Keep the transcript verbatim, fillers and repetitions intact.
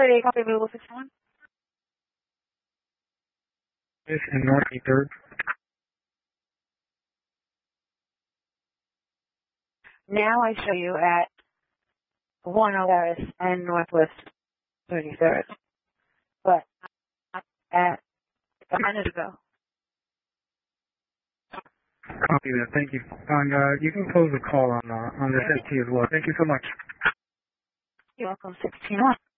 Friday, copy available sixty-one. This in North third. Now I show you at one Alaris and Northwest thirty-third, but at a minute ago. Copy that. Thank you. And uh, you can close the call on uh, on this S T as well. Thank you so much. You're welcome. sixteen one.